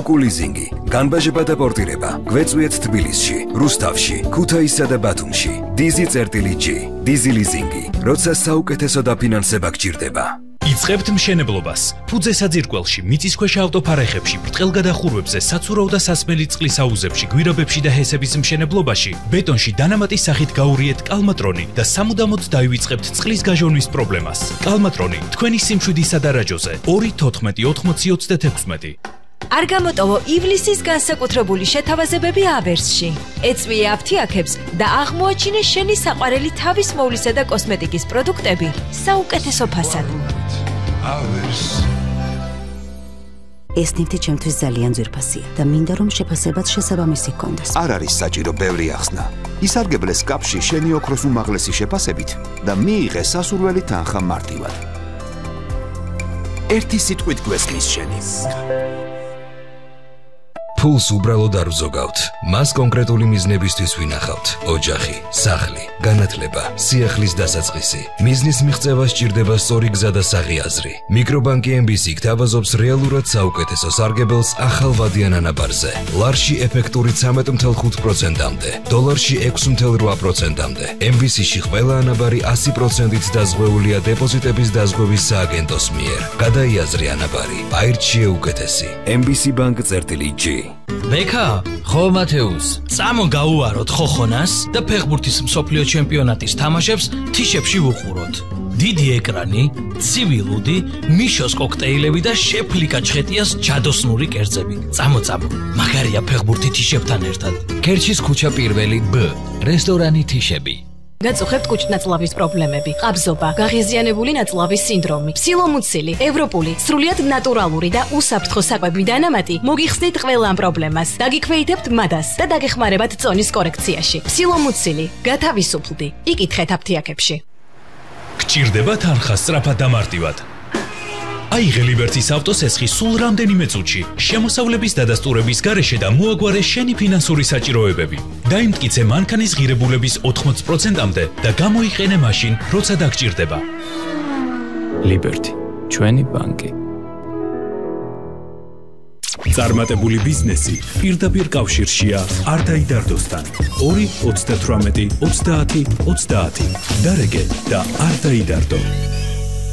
ლიზინგი, განბაჟება და პორტირება. გვეწვიეთ თბილისში, რუსთავში, ქუთაისსა და ბათუმში. DZ-G, DZ ლიზინგი, როცა საუკეთესო დაფინანსება გჭირდება. იწყებთ მშენებლობას. ფუძე საძირკველში, მიწისქვეშა ავტოფარეხებში, ბრტყელგადახურვებზე, საცურაო და სასმელი წყლის აუზებში, გვირაბებში და ჰესების მშენებლობაში, ბეტონში დანამატის სახით გაურიეთ კალმატრონი და სამუდამოდ დაივიწყებთ წყლის გაჟონვის პრობლემას. კალმატრონი, თქვენი სიმშვიდისა და რაჯოზე 2-14-80-36. არ გამოტოვო ივლისის განსაკუთრებული შეთავაზებები ავერსში. ეწვიე აფთიაქებს და აღმოაჩინე შენი საყვარელი თავის მოვლისა და კოსმეტიკის პროდუქტები საუკეთესო ფასად. ეს ნივთი ჩემთვის ძალიან ძვირფასია და მინდა რომ შეფასებაც შესაბამისი გქონდეს. არ არის საჭირო ბევრი ახსნა. ისარგებლე სკაფში შენი ოქროს უმაღლესი შეფასებით და მიიღე სასურველი თანხა მარტივად. ერთი სიტყვით გვესმის შენი. ფულს უბრალოდ არ ვზოგავთ. მას კონკრეტული მიზნებისთვის ვინახავთ. ოჯახი, სახლი, განათლება, სიახლის დასაწყისი. მიზნის მიღწევა სჭირდება სწორი გზა და საღი აზრი. მიკრობანკი MBC გთავაზობს რეალურად საუკეთესო სარგებელს ახალვადიან ანაბარზე. ლარში ეფექტური 13.5%-მდე, დოლარში 6.8%-მდე. MBC-ში ყველა ანაბარი 100%-ით დაზღვეულია დეპოზიტების დაზღვევის სააგენტოს მიერ. გადაიაზრე ანაბარი, აირჩიე უკეთესი. MBC Bank-G. ბექა, ხო მათეუს, წამო გაუაროთ ხოხონას და ფეხბურთის მსოფლიო ჩემპიონატის თამაშებს თიშებში ვუყუროთ. დიდი ეკრანი, ცივი ლუდი, მიშოს კოქტეილები და შეფლიკა ჩხეტიას ჯადოსნური კერძები. წამო, მაგარია ფეხბურთი თიშებთან ერთად. ქერჩის ქუჩა პირველი B, რესტორანი თიშები. გაწუხებთ კუჭნაწლავის პრობლემები, ყაბზობა, გაღიზიანებული ნაწლავის სინდრომი, ფსილომუცილი, ევროპული, სრულიად ნატურალური და უსაფრთხო საკვები დანამატი მოგიხსნით ყველა ამ პრობლემას. დაგიქვეითებთ მადას და დაგეხმარებათ წონის კორექციაში. ფსილომუცილი, გათავისუფლდი, იკითხეთ აფთიაქებში. გჭირდება თანხა სწრაფად და მარტივად. აიღე ლიბერტის ავტოსესხი სულ რამდენიმე წუთში, შემოსავლების დადასტურების გარეშე და მოაგვარე შენი ფინანსური საჭიროებები. დაიმტკიცე მანქანის ღირებულების 80%-მდე და გამოიყენე მაშინ, როცა დაგჭირდება. ლიბერტი, ჩვენი ბანკი. წარმატებული ბიზნესი პირდაპირ კავშირშია არ დაიდარდოსთან. 2-38-30-30 დარეგე და არ დაიდარდო.